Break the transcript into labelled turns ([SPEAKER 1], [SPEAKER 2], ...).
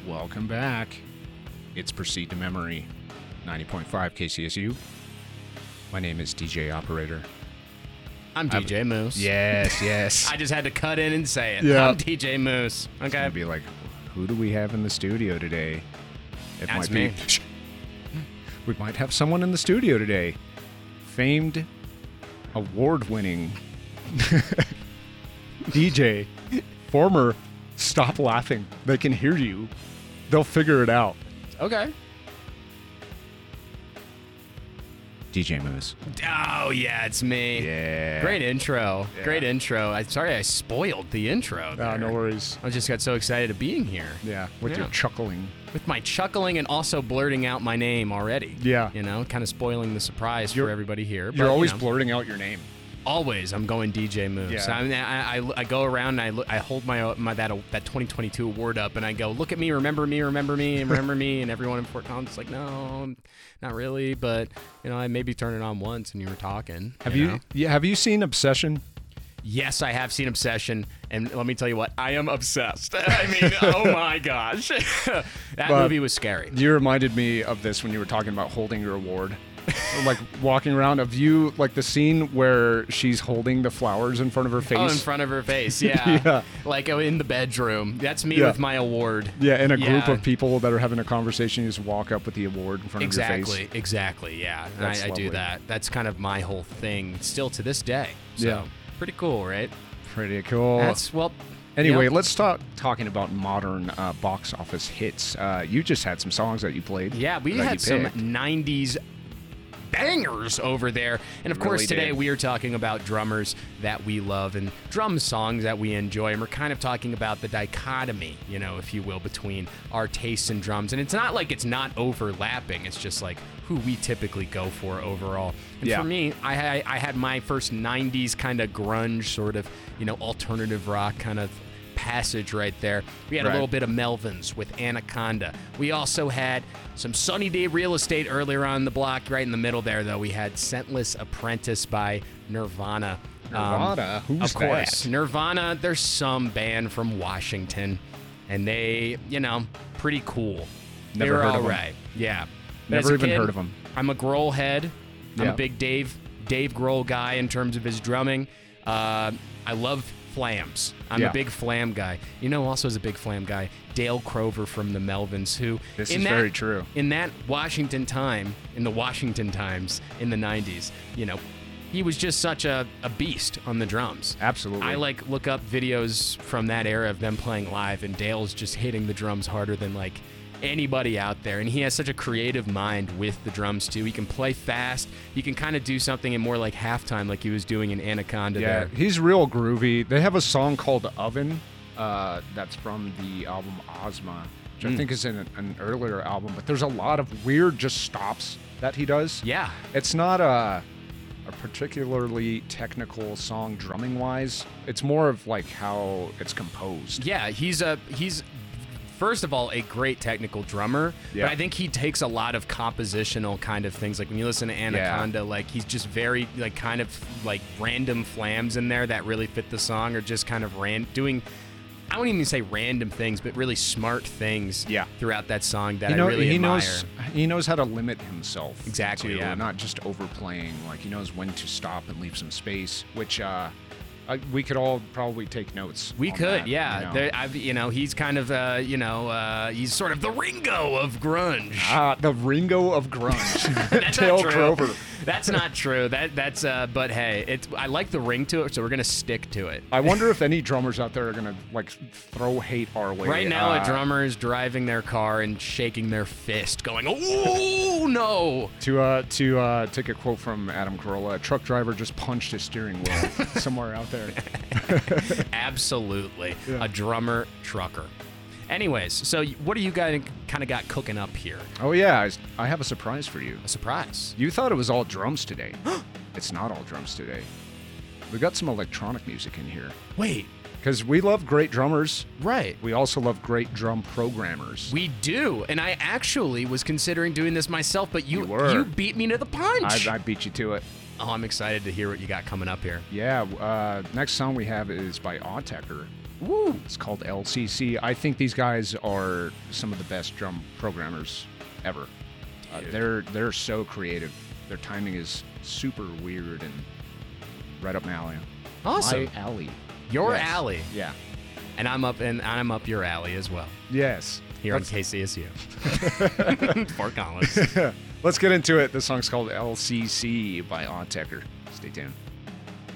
[SPEAKER 1] Welcome back. It's Proceed to Memory, 90.5 KCSU. My name is DJ Operator.
[SPEAKER 2] I'm DJ Moose.
[SPEAKER 1] Yes.
[SPEAKER 2] I just had to cut in and say it.
[SPEAKER 1] Yeah.
[SPEAKER 2] I'm DJ Moose.
[SPEAKER 1] It's
[SPEAKER 2] Okay.
[SPEAKER 1] gonna be like, who do we have in the studio today? It
[SPEAKER 2] That's
[SPEAKER 1] might be.
[SPEAKER 2] me.
[SPEAKER 1] We might have someone in the studio today. Famed, award-winning DJ, former Stop Laughing. They can hear you. They'll figure it out.
[SPEAKER 2] Okay.
[SPEAKER 1] DJ Moose.
[SPEAKER 2] Oh, yeah, it's me.
[SPEAKER 1] Yeah.
[SPEAKER 2] Great intro.
[SPEAKER 1] Yeah.
[SPEAKER 2] Great intro. I'm sorry I spoiled the intro there.
[SPEAKER 1] No worries.
[SPEAKER 2] I just got so excited to being here.
[SPEAKER 1] Yeah, with your
[SPEAKER 2] Yeah.
[SPEAKER 1] chuckling.
[SPEAKER 2] With my chuckling and also blurting out my name already.
[SPEAKER 1] Yeah.
[SPEAKER 2] You know, kind of spoiling the surprise for everybody here.
[SPEAKER 1] You're
[SPEAKER 2] but,
[SPEAKER 1] always
[SPEAKER 2] you know,
[SPEAKER 1] blurting out your name.
[SPEAKER 2] always I'm going DJ Moose.
[SPEAKER 1] Yeah.
[SPEAKER 2] I go around and I hold my that 2022 award up and I go, look at me, remember me, remember me, and remember me, and everyone in Fort Collins is like, no, not really, but you know, I maybe turned it on once and you were talking.
[SPEAKER 1] Have
[SPEAKER 2] know?
[SPEAKER 1] have you seen Obsession?
[SPEAKER 2] Yes, I have seen Obsession, and let me tell you what, I am obsessed. I mean, oh my gosh, that movie was scary.
[SPEAKER 1] You reminded me of this when you were talking about holding your award. Like walking around of you, like the scene where she's holding the flowers in front of her face.
[SPEAKER 2] Oh, in front of her face, yeah.
[SPEAKER 1] Yeah.
[SPEAKER 2] Like in the bedroom. That's me
[SPEAKER 1] Yeah.
[SPEAKER 2] with my award.
[SPEAKER 1] Yeah, in a group
[SPEAKER 2] Yeah.
[SPEAKER 1] of people that are having a conversation, you just walk up with the award in front of your face.
[SPEAKER 2] Exactly, yeah.
[SPEAKER 1] That's
[SPEAKER 2] I do
[SPEAKER 1] lovely.
[SPEAKER 2] that. That's kind of my whole thing still to this day. So,
[SPEAKER 1] Yeah.
[SPEAKER 2] pretty cool, right?
[SPEAKER 1] Pretty cool. Anyway,
[SPEAKER 2] yeah.
[SPEAKER 1] let's start talking about modern box office hits. You just had some songs that you played.
[SPEAKER 2] Yeah, we
[SPEAKER 1] that
[SPEAKER 2] had
[SPEAKER 1] you
[SPEAKER 2] some
[SPEAKER 1] picked.
[SPEAKER 2] 90s bangers over there. And of course,
[SPEAKER 1] Really
[SPEAKER 2] today
[SPEAKER 1] did.
[SPEAKER 2] we are talking about drummers that we love and drum songs that we enjoy. And we're kind of talking about the dichotomy, you know, if you will, between our tastes in drums. And it's not like it's not overlapping. It's just like who we typically go for overall. And
[SPEAKER 1] Yeah.
[SPEAKER 2] for me, I had my first 90s kind of grunge sort of, you know, alternative rock kind of passage right there. We had
[SPEAKER 1] Right.
[SPEAKER 2] a little bit of Melvins with Anaconda. We also had some Sunny Day Real Estate earlier on the block. Right in the middle there, though, we had Scentless Apprentice by Nirvana.
[SPEAKER 1] Nirvana? Who's
[SPEAKER 2] Of course.
[SPEAKER 1] that?
[SPEAKER 2] Nirvana, there's some band from Washington, and they, you know, pretty cool. They
[SPEAKER 1] Never
[SPEAKER 2] were
[SPEAKER 1] heard of
[SPEAKER 2] all
[SPEAKER 1] 'em.
[SPEAKER 2] right. Yeah. But as
[SPEAKER 1] Never
[SPEAKER 2] a
[SPEAKER 1] even
[SPEAKER 2] kid,
[SPEAKER 1] heard of 'em.
[SPEAKER 2] I'm a Grohl head. I'm
[SPEAKER 1] Yeah.
[SPEAKER 2] a big Dave Grohl guy in terms of his drumming. I love Flams. I'm
[SPEAKER 1] Yeah.
[SPEAKER 2] a big Flam guy. You know, also is a big Flam guy, Dale Crover from the Melvins, who
[SPEAKER 1] This
[SPEAKER 2] in
[SPEAKER 1] is
[SPEAKER 2] that,
[SPEAKER 1] very true.
[SPEAKER 2] In that Washington time, in the Washington times in the 90s, you know, he was just such a beast on the drums.
[SPEAKER 1] Absolutely.
[SPEAKER 2] I look up videos from that era of them playing live, and Dale's just hitting the drums harder than like anybody out there. And he has such a creative mind with the drums too. He can play fast. He can kind of do something in more like halftime, like he was doing in Anaconda.
[SPEAKER 1] Yeah,
[SPEAKER 2] there.
[SPEAKER 1] he's real groovy. They have a song called Oven that's from the album Ozma, which I think is in an earlier album. But there's a lot of weird just stops that he does.
[SPEAKER 2] Yeah.
[SPEAKER 1] It's not a particularly technical song drumming-wise. It's more of like how it's composed.
[SPEAKER 2] Yeah, he's first of all a great technical drummer,
[SPEAKER 1] Yeah.
[SPEAKER 2] but I think he takes a lot of compositional kind of things. Like when you listen to Anaconda, like he's just very like kind of like random flams in there that really fit the song, or just kind of doing. I won't even say random things, but really smart things
[SPEAKER 1] Yeah.
[SPEAKER 2] throughout that song that
[SPEAKER 1] You know,
[SPEAKER 2] I really
[SPEAKER 1] he
[SPEAKER 2] admire.
[SPEAKER 1] knows how to limit himself.
[SPEAKER 2] Exactly,
[SPEAKER 1] too,
[SPEAKER 2] yeah.
[SPEAKER 1] Not just overplaying. Like he knows when to stop and leave some space, which we could all probably take notes.
[SPEAKER 2] We
[SPEAKER 1] on
[SPEAKER 2] could,
[SPEAKER 1] that,
[SPEAKER 2] yeah.
[SPEAKER 1] you know.
[SPEAKER 2] He's kind of, he's sort of the Ringo of grunge.
[SPEAKER 1] The Ringo of grunge.
[SPEAKER 2] That's
[SPEAKER 1] Dale
[SPEAKER 2] not true.
[SPEAKER 1] Crover.
[SPEAKER 2] That's not true. But hey, I like the ring to it, so we're gonna stick to it.
[SPEAKER 1] I wonder if any drummers out there are gonna like throw hate our way.
[SPEAKER 2] Right now, a drummer is driving their car and shaking their fist, going, "Oh no!"
[SPEAKER 1] To take a quote from Adam Carolla, a truck driver just punched his steering wheel somewhere out there.
[SPEAKER 2] Absolutely,
[SPEAKER 1] Yeah.
[SPEAKER 2] a drummer trucker. Anyways, so what do you guys kind of got cooking up here?
[SPEAKER 1] Oh yeah, I have a surprise for you.
[SPEAKER 2] A surprise.
[SPEAKER 1] You thought it was all drums today. It's not all drums today. We got some electronic music in here.
[SPEAKER 2] Wait,
[SPEAKER 1] Because we love great drummers.
[SPEAKER 2] right.
[SPEAKER 1] We also love great drum programmers.
[SPEAKER 2] We do, and I actually was considering doing this myself, but
[SPEAKER 1] You were.
[SPEAKER 2] you beat me to the punch.
[SPEAKER 1] I beat you to it.
[SPEAKER 2] Oh, I'm excited to hear what you got coming up here.
[SPEAKER 1] Yeah, next song we have is by Autechre.
[SPEAKER 2] Woo!
[SPEAKER 1] It's called LCC. I think these guys are some of the best drum programmers ever. They're so creative. Their timing is super weird and right up my alley.
[SPEAKER 2] Awesome.
[SPEAKER 1] My alley.
[SPEAKER 2] Your
[SPEAKER 1] Yes.
[SPEAKER 2] alley.
[SPEAKER 1] Yeah.
[SPEAKER 2] And I'm up your alley as well.
[SPEAKER 1] Yes.
[SPEAKER 2] Here on KCSU. Fort Collins.
[SPEAKER 1] Let's get into it. This song's called LCC by Odd Tecker. Stay tuned.